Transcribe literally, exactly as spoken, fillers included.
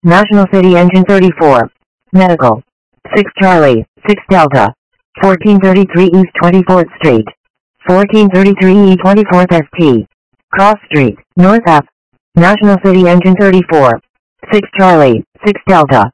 National City Engine thirty-four. Medical. six Charlie, six Delta. fourteen thirty-three East twenty-fourth Street. fourteen thirty-three E twenty-fourth S T. Cross Street, North F. National City Engine thirty-four. six Charlie, six Delta.